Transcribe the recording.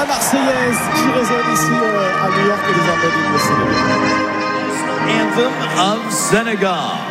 La Marseillaise qui résonne ici à New York et désormais l'hymne sénégalais. Anthem of Senegal.